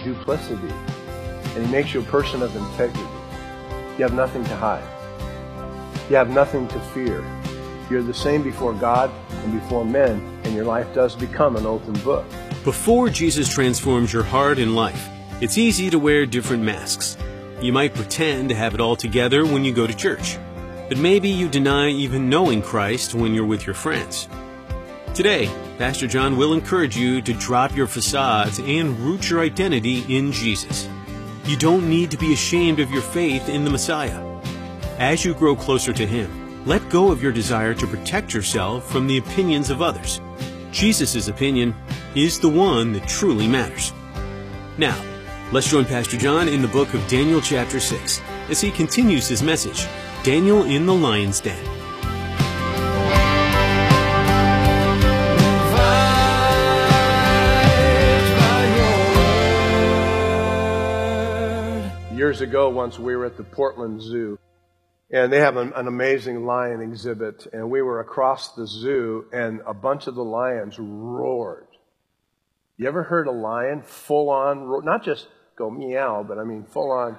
duplicity, and He makes you a person of integrity. You have nothing to hide. You have nothing to fear. You're the same before God and before men, and your life does become an open book. Before Jesus transforms your heart and life, it's easy to wear different masks. You might pretend to have it all together when you go to church, but maybe you deny even knowing Christ when you're with your friends. Today, Pastor John will encourage you to drop your facades and root your identity in Jesus. You don't need to be ashamed of your faith in the Messiah. As you grow closer to Him, let go of your desire to protect yourself from the opinions of others. Jesus' opinion is the one that truly matters. Now, let's join Pastor John in the book of Daniel chapter 6 as he continues his message, Daniel in the Lion's Den. Years ago, once we were at the Portland Zoo, and they have an amazing lion exhibit, and we were across the zoo, and a bunch of the lions roared. You ever heard a lion full on roar? Not just go meow, but I mean full on,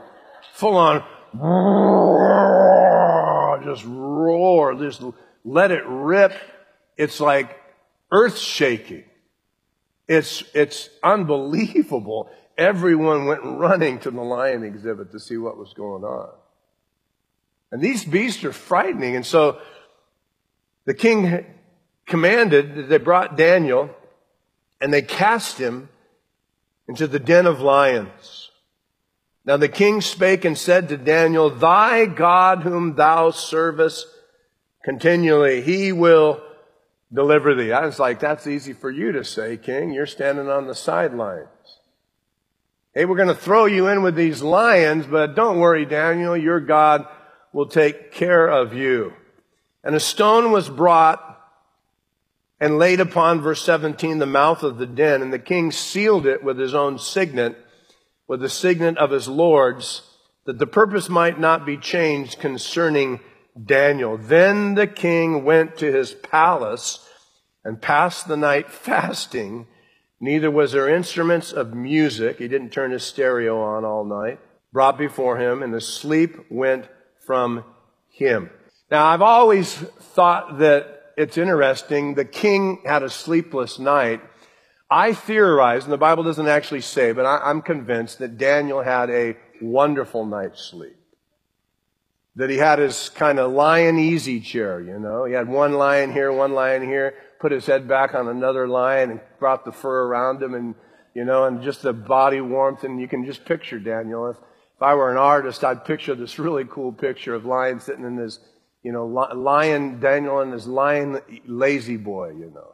just roar, just let it rip. It's like earth shaking. It's unbelievable. Everyone went running to the lion exhibit to see what was going on. And these beasts are frightening. And so the king commanded that they brought Daniel and they cast him into the den of lions. Now the king spake and said to Daniel, Thy God whom thou servest continually, He will deliver thee. I was like, that's easy for you to say, king. You're standing on the sidelines. Hey, we're going to throw you in with these lions, but don't worry, Daniel, your God will take care of you. And a stone was brought and laid upon, verse 17, the mouth of the den, and the king sealed it with his own signet, with the signet of his lords, that the purpose might not be changed concerning Daniel. Then the king went to his palace and passed the night fasting. Neither was there instruments of music. He didn't turn his stereo on all night. Brought before him, and the sleep went from him. Now, I've always thought that it's interesting. The king had a sleepless night. I theorize, and the Bible doesn't actually say, but I'm convinced that Daniel had a wonderful night's sleep. That he had his kind of lion easy chair, you know. He had one lion here, put his head back on another lion and brought the fur around him and, you know, and just the body warmth. And you can just picture Daniel. If I were an artist, I'd picture this really cool picture of lion sitting in his, you know, lion Daniel and his lion lazy boy, you know.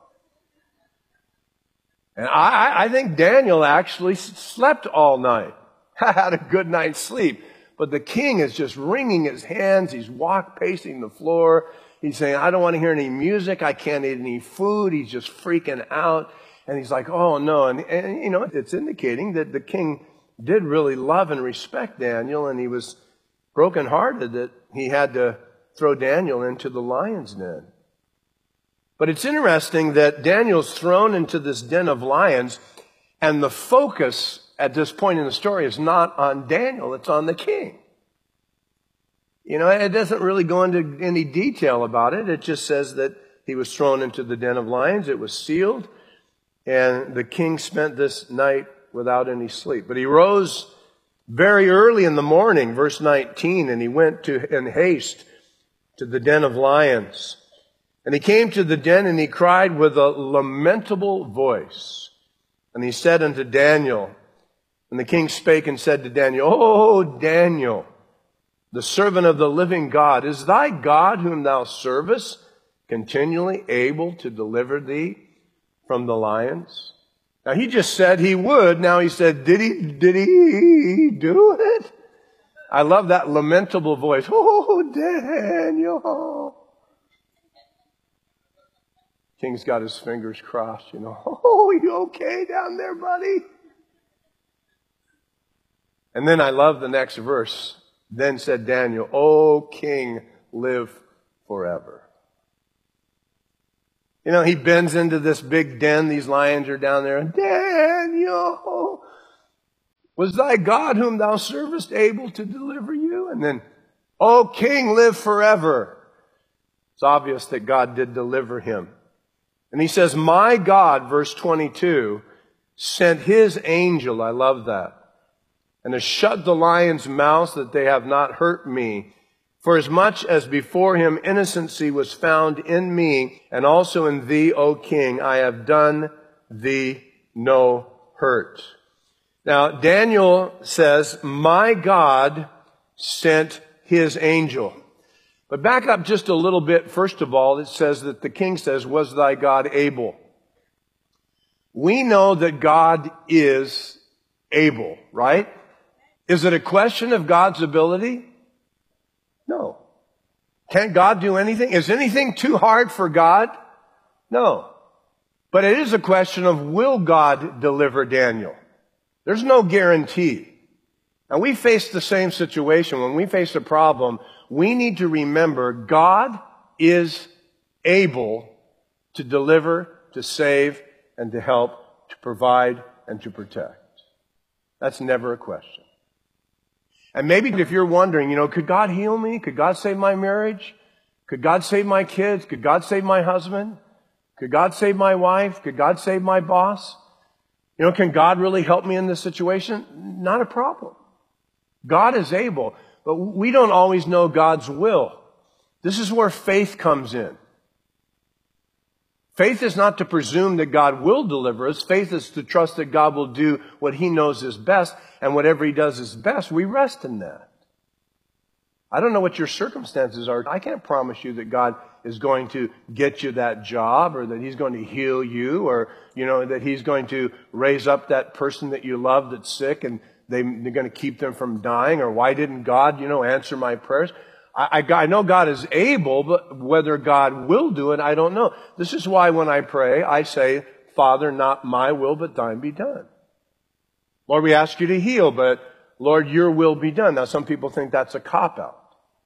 And I think Daniel actually slept all night. Had a good night's sleep. But the king is just wringing his hands. He's pacing the floor. He's saying, I don't want to hear any music. I can't eat any food. He's just freaking out. And he's like, oh no. And you know, it's indicating that the king did really love and respect Daniel. And he was brokenhearted that he had to throw Daniel into the lion's den. But it's interesting that Daniel's thrown into this den of lions. And the focus at this point in the story is not on Daniel. It's on the king. You know, it doesn't really go into any detail about it. It just says that he was thrown into the den of lions. It was sealed. And the king spent this night without any sleep. But he rose very early in the morning, verse 19, and he went in haste to the den of lions. And he came to the den and he cried with a lamentable voice. And he said unto Daniel, and the king spake and said to Daniel, O Daniel, the servant of the living God, is thy God whom thou servest continually able to deliver thee from the lions? Now he just said he would. Now he said, did he do it? I love that lamentable voice. Oh, Daniel. King's got his fingers crossed, you know. Oh, you okay down there, buddy? And then I love the next verse. Then said Daniel, O king, live forever. You know, he bends into this big den. These lions are down there. Daniel, Was thy God whom thou servest able to deliver you? And then, O king, live forever. It's obvious that God did deliver him. And he says, my God, verse 22, sent his angel, I love that, and has shut the lions' mouths that they have not hurt me. For as much as before him innocency was found in me, and also in thee, O king, I have done thee no hurt. Now, Daniel says, my God sent his angel. But back up just a little bit. First of all, it says that the king says, was thy God able? We know that God is able, right? Is it a question of God's ability? No. Can't God do anything? Is anything too hard for God? No. But it is a question of, will God deliver Daniel? There's no guarantee. And we face the same situation. When we face a problem, we need to remember God is able to deliver, to save, and to help, to provide, and to protect. That's never a question. And maybe if you're wondering, could God heal me? Could God save my marriage? Could God save my kids? Could God save my husband? Could God save my wife? Could God save my boss? Can God really help me in this situation? Not a problem. God is able, but we don't always know God's will. This is where faith comes in. Faith is not to presume that God will deliver us. Faith is to trust that God will do what he knows is best, and whatever he does is best, we rest in that. I don't know what your circumstances are. I can't promise you that God is going to get you that job, or that he's going to heal you, or, that he's going to raise up that person that you love that's sick and they're going to keep them from dying, or why didn't God, answer my prayers? I know God is able, but whether God will do it, I don't know. This is why when I pray, I say, Father, not my will, but thine be done. Lord, we ask you to heal, but Lord, your will be done. Now, some people think that's a cop-out.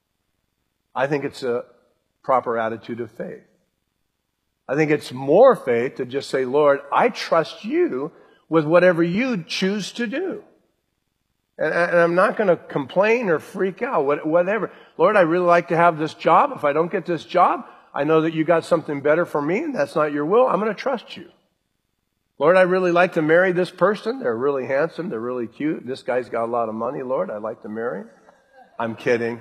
I think it's a proper attitude of faith. I think it's more faith to just say, Lord, I trust you with whatever you choose to do. And I'm not going to complain or freak out, whatever. Lord, I really like to have this job. If I don't get this job, I know that you got something better for me, and that's not your will. I'm going to trust you. Lord, I really like to marry this person. They're really handsome. They're really cute. This guy's got a lot of money, Lord. I'd like to marry him. I'm kidding.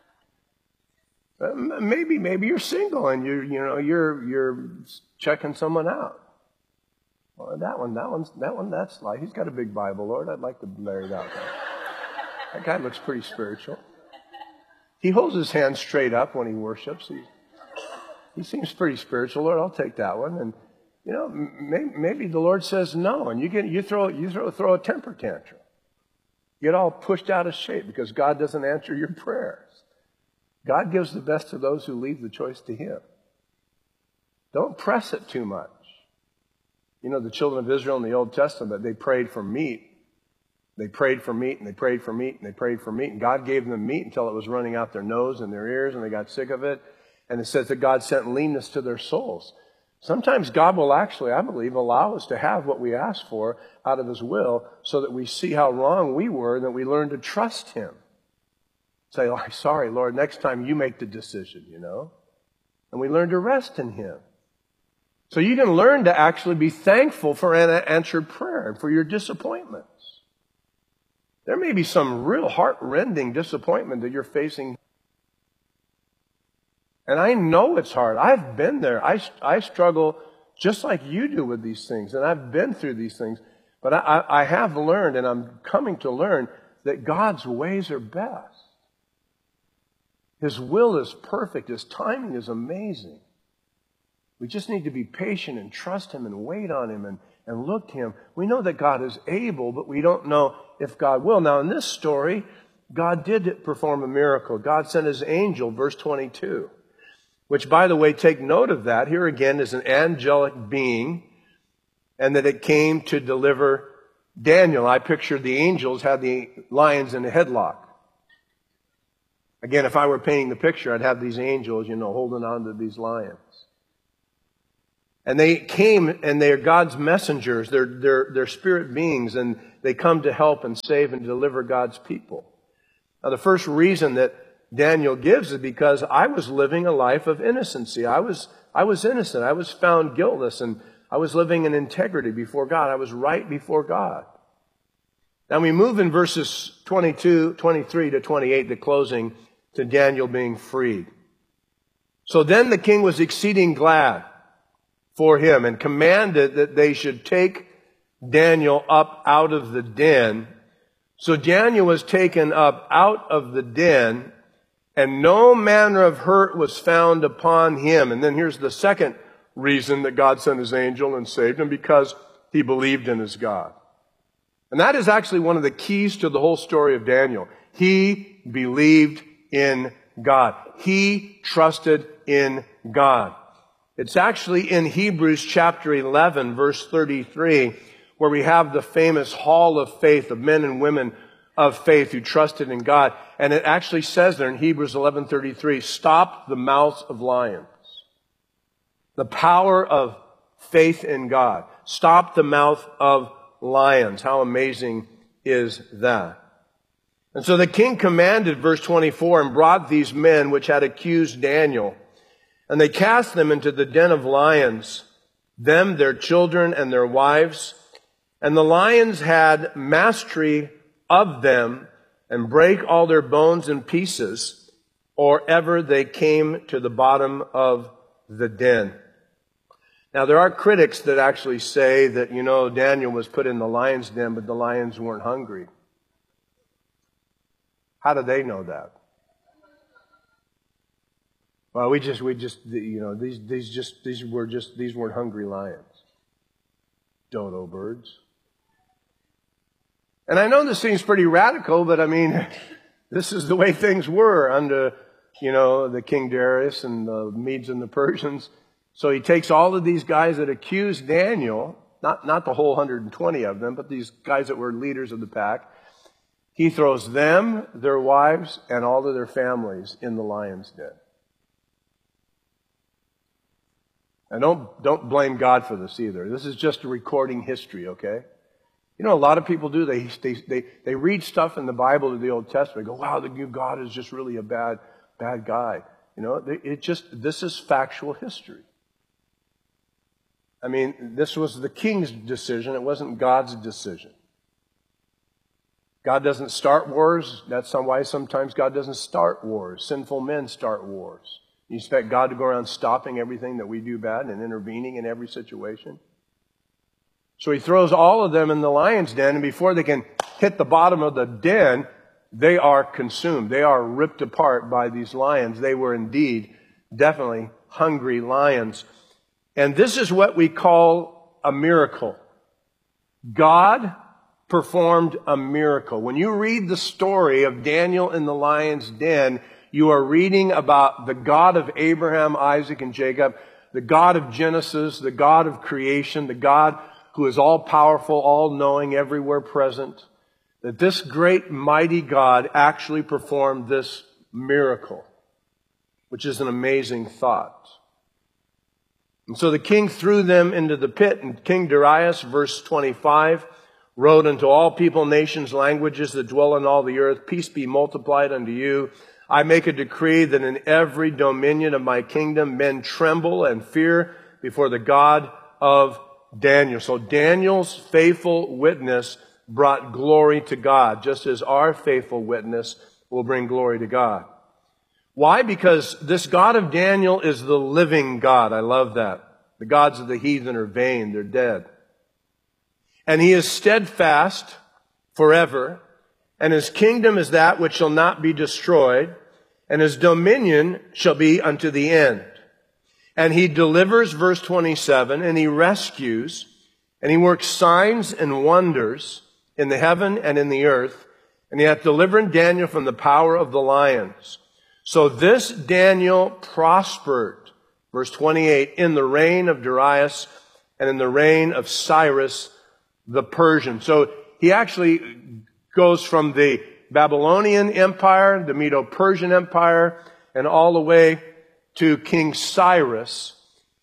Maybe you're single and you're checking someone out. Well, that one, that's like, he's got a big Bible, Lord. I'd like to marry that guy. That guy looks pretty spiritual. He holds his hands straight up when he worships. He seems pretty spiritual, Lord. I'll take that one. And maybe the Lord says no, and you throw a temper tantrum. You get all pushed out of shape because God doesn't answer your prayers. God gives the best to those who leave the choice to him. Don't press it too much. The children of Israel in the Old Testament, they prayed for meat. They prayed for meat, and they prayed for meat, and they prayed for meat. And God gave them meat until it was running out their nose and their ears, and they got sick of it. And it says that God sent leanness to their souls. Sometimes God will actually, I believe, allow us to have what we ask for out of his will so that we see how wrong we were and that we learn to trust him. Say, oh, sorry, Lord, next time you make the decision, And we learn to rest in him. So you can learn to actually be thankful for an answered prayer and for your disappointments. There may be some real heart-rending disappointment that you're facing. And I know it's hard. I've been there. I struggle just like you do with these things. And I've been through these things. But I have learned, and I'm coming to learn, that God's ways are best. His will is perfect. His timing is amazing. We just need to be patient and trust him and wait on him and look to him. We know that God is able, but we don't know if God will. Now, in this story, God did perform a miracle. God sent his angel, verse 22, which, by the way, take note of that. Here again is an angelic being, and that it came to deliver Daniel. I pictured the angels had the lions in a headlock. Again, if I were painting the picture, I'd have these angels, holding on to these lions. And they came, and they are God's messengers. They're spirit beings, and they come to help and save and deliver God's people. Now, the first reason that Daniel gives is because I was living a life of innocency. I was innocent. I was found guiltless, and I was living in integrity before God. I was right before God. Now we move in verses 22, 23 to 28, the closing, to Daniel being freed. So then the king was exceeding glad for him and commanded that they should take Daniel up out of the den. So Daniel was taken up out of the den, and no manner of hurt was found upon him. And then here's the second reason that God sent his angel and saved him, because he believed in his God. And that is actually one of the keys to the whole story of Daniel. He believed in God. He trusted in God. It's actually in Hebrews chapter 11, verse 33, where we have the famous hall of faith of men and women of faith who trusted in God. And it actually says there in Hebrews 11:33, stop the mouths of lions. The power of faith in God. Stop the mouth of lions. How amazing is that? And so the king commanded, verse 24, and brought these men which had accused Daniel, and they cast them into the den of lions, them, their children, and their wives. And the lions had mastery of them, and brake all their bones in pieces, or ever they came to the bottom of the den. Now, there are critics that actually say that, Daniel was put in the lion's den, but the lions weren't hungry. How do they know that? Well, these weren't hungry lions. Dodo birds. And I know this seems pretty radical, but this is the way things were under, the King Darius and the Medes and the Persians. So he takes all of these guys that accused Daniel, not the whole 120 of them, but these guys that were leaders of the pack. He throws them, their wives, and all of their families in the lion's den. And don't blame God for this either. This is just a recording history, okay? A lot of people do. They read stuff in the Bible of the Old Testament and go, wow, the new God is just really a bad guy. This is factual history. This was the king's decision. It wasn't God's decision. God doesn't start wars. That's why sometimes God doesn't start wars. Sinful men start wars. You expect God to go around stopping everything that we do bad and intervening in every situation? So he throws all of them in the lion's den, and before they can hit the bottom of the den, they are consumed. They are ripped apart by these lions. They were indeed definitely hungry lions. And this is what we call a miracle. God performed a miracle. When you read the story of Daniel in the lion's den, you are reading about the God of Abraham, Isaac, and Jacob, the God of Genesis, the God of creation, the God who is all-powerful, all-knowing, everywhere present. That this great, mighty God actually performed this miracle, which is an amazing thought. And so the king threw them into the pit, and King Darius, verse 25, wrote unto all people, nations, languages that dwell on all the earth, peace be multiplied unto you. I make a decree that in every dominion of my kingdom men tremble and fear before the God of Daniel. So Daniel's faithful witness brought glory to God, just as our faithful witness will bring glory to God. Why? Because this God of Daniel is the living God. I love that. The gods of the heathen are vain. They're dead. And he is steadfast forever, and his kingdom is that which shall not be destroyed, and his dominion shall be unto the end. And he delivers, verse 27, and he rescues, and he works signs and wonders in the heaven and in the earth, and he hath delivered Daniel from the power of the lions. So this Daniel prospered, verse 28, in the reign of Darius and in the reign of Cyrus the Persian. So he actually goes from the Babylonian Empire, the Medo-Persian Empire, and all the way to King Cyrus.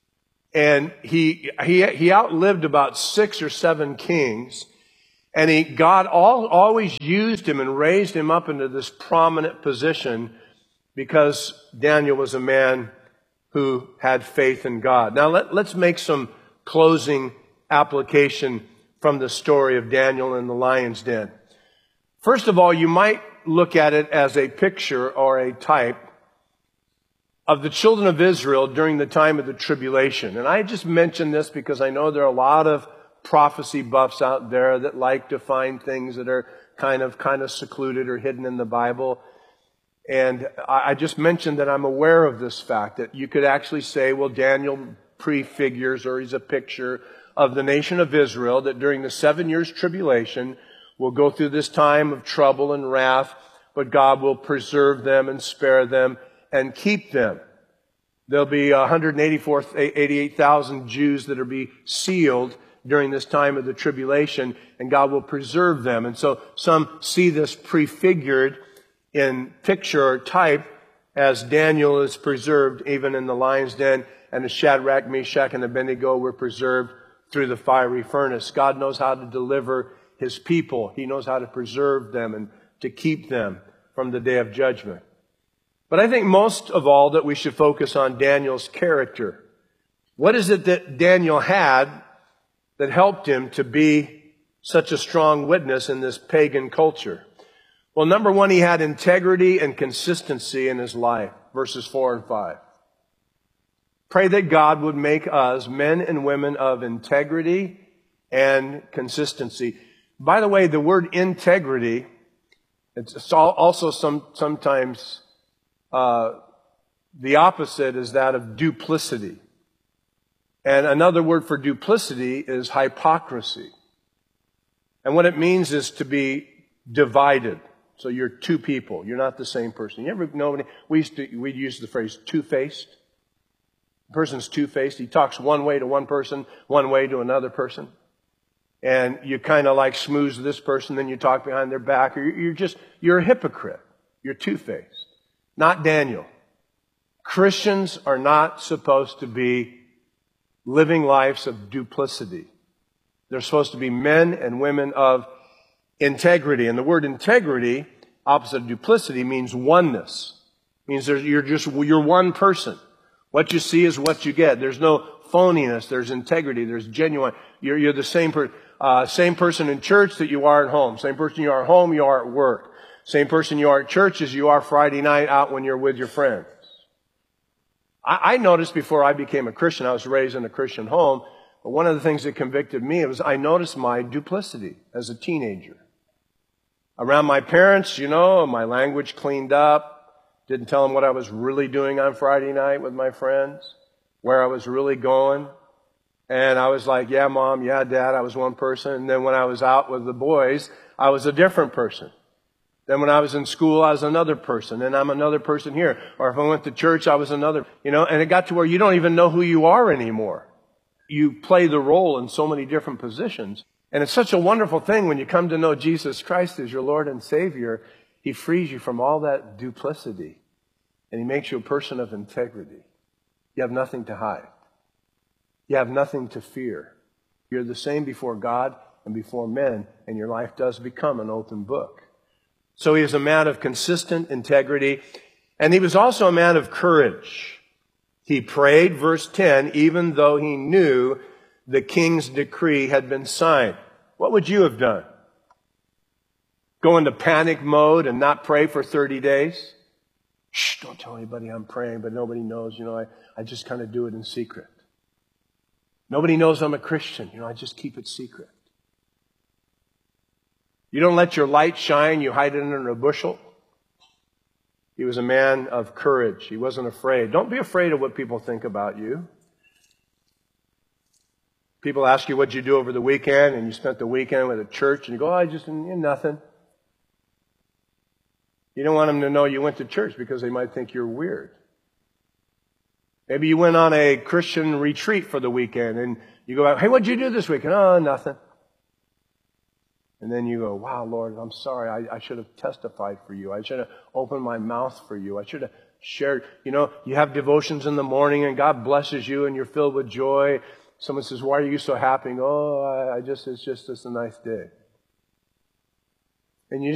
And he outlived about 6 or 7 kings. And God always used him and raised him up into this prominent position because Daniel was a man who had faith in God. Now let's make some closing application from the story of Daniel in the lion's den. First of all, you might look at it as a picture or a type of the children of Israel during the time of the tribulation. And I just mention this because I know there are a lot of prophecy buffs out there that like to find things that are kind of secluded or hidden in the Bible. And I just mentioned that I'm aware of this fact, that you could actually say, well, Daniel prefigures, or he's a picture of the nation of Israel, that during the 7 years tribulation will go through this time of trouble and wrath, but God will preserve them and spare them and keep them. There'll be 188,000 Jews that will be sealed during this time of the tribulation, and God will preserve them. And so some see this prefigured in picture or type as Daniel is preserved even in the lion's den, and as Shadrach, Meshach, and Abednego were preserved through the fiery furnace. God knows how to deliver His people. He knows how to preserve them and to keep them from the day of judgment. But I think most of all that we should focus on Daniel's character. What is it that Daniel had that helped him to be such a strong witness in this pagan culture? Well, number one, he had integrity and consistency in his life. Verses 4 and 5. Pray that God would make us men and women of integrity and consistency. By the way, the word integrity, it's also sometimes the opposite is that of duplicity. And another word for duplicity is hypocrisy. And what it means is to be divided. So you're two people. You're not the same person. You ever know, we'd use the phrase two-faced. The person's two-faced. He talks one way to one person, one way to another person. And you kind of like schmooze this person, then you talk behind their back. Or you're a hypocrite. You're two-faced. Not Daniel. Christians are not supposed to be living lives of duplicity. They're supposed to be men and women of integrity. And the word integrity, opposite of duplicity, means oneness. It means you're one person. What you see is what you get. There's no phoniness. There's integrity. There's genuine. You're the same person in church that you are at home. Same person you are at home, you are at work. Same person you are at church as you are Friday night out when you're with your friends. I noticed before I became a Christian, I was raised in a Christian home, but one of the things that convicted me was I noticed my duplicity as a teenager. Around my parents, my language cleaned up, didn't tell them what I was really doing on Friday night with my friends, where I was really going. And I was like, yeah, Mom, yeah, Dad, I was one person. And then when I was out with the boys, I was a different person. Then when I was in school, I was another person, and I'm another person here. Or if I went to church, I was another, and it got to where you don't even know who you are anymore. You play the role in so many different positions. And it's such a wonderful thing when you come to know Jesus Christ as your Lord and Savior. He frees you from all that duplicity, and He makes you a person of integrity. You have nothing to hide. You have nothing to fear. You're the same before God and before men, and your life does become an open book. So he is a man of consistent integrity, and he was also a man of courage. He prayed, verse 10, even though he knew the king's decree had been signed. What would you have done? Go into panic mode and not pray for 30 days? Shh, don't tell anybody I'm praying, but nobody knows. I just kind of do it in secret. Nobody knows I'm a Christian. I just keep it secret. You don't let your light shine, you hide it under a bushel. He was a man of courage. He wasn't afraid. Don't be afraid of what people think about you. People ask you what you do over the weekend, and you spent the weekend with a church, and you go, I just nothing. You don't want them to know you went to church because they might think you're weird. Maybe you went on a Christian retreat for the weekend, and you go out, hey, what'd you do this weekend? Oh, nothing. And then you go, wow, Lord, I'm sorry. I should have testified for you. I should have opened my mouth for you. I should have Share, you have devotions in the morning and God blesses you and you're filled with joy. Someone says, why are you so happy? And, it's just a nice day. And you